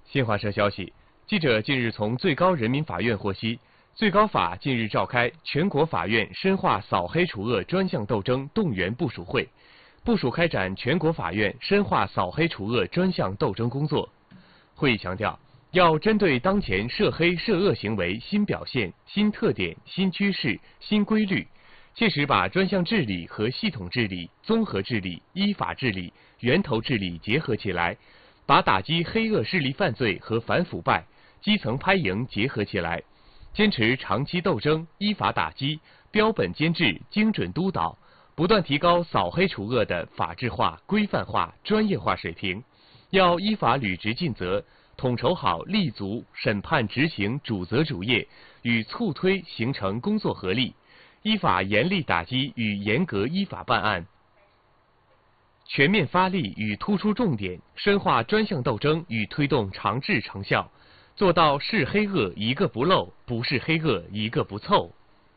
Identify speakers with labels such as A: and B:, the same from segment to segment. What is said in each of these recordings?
A: 新华社消息，记者近日从最高人民法院获悉，最高法近日召开全国法院深化扫黑除恶专项斗争动员部署会，部署开展全国法院深化扫黑除恶专项斗争工作。会议强调，要针对当前涉黑涉恶行为新表现、新特点、新趋势、新规律，切实把专项治理和系统治理、综合治理、依法治理、源头治理结合起来，把打击黑恶势力犯罪和反腐败、基层拍赢结合起来，坚持长期斗争、依法打击、标本兼治、精准督导，不断提高扫黑除恶的法治化、规范化、专业化水平。要依法履职尽责，统筹好立足审判执行主责主业与促推形成工作合力，依法严厉打击与严格依法办案，全面发力与突出重点，深化专项斗争与推动长治成效，做到是黑恶一个不漏，不是黑恶一个不凑。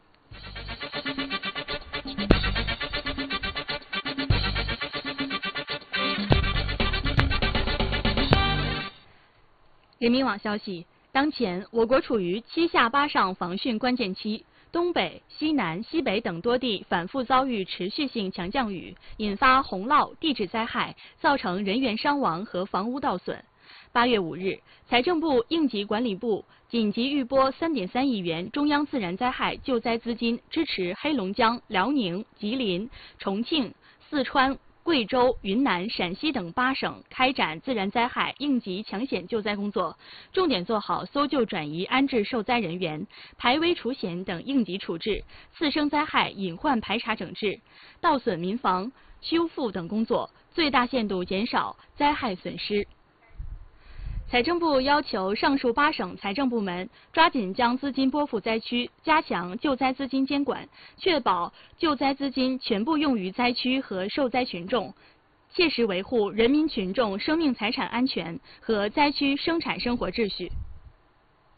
B: 人民网消息，当前我国处于7下8上防汛关键期，东北、西南、西北等多地反复遭遇持续性强降雨，引发洪涝、地质灾害，造成人员伤亡和房屋盗损。8月5日，财政部应急管理部紧急预拨3.3亿元中央自然灾害救灾资金，支持黑龙江、辽宁、吉林、重庆、四川、贵州、云南、陕西等8省开展自然灾害应急抢险救灾工作，重点做好搜救转移安置受灾人员、排危除险等应急处置、次生灾害隐患排查整治、盗损民房修复等工作，最大限度减少灾害损失。财政部要求上述8省财政部门抓紧将资金拨付灾区，加强救灾资金监管，确保救灾资金全部用于灾区和受灾群众，切实维护人民群众生命财产安全和灾区生产生活秩序。